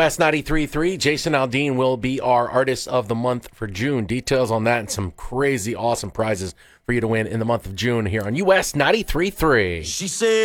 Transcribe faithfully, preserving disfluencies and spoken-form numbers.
S ninety-three point three. Jason Aldean will be our Artist of the Month for June. Details on that and some crazy awesome prizes for you to win in the month of June here on U S ninety-three point three. She said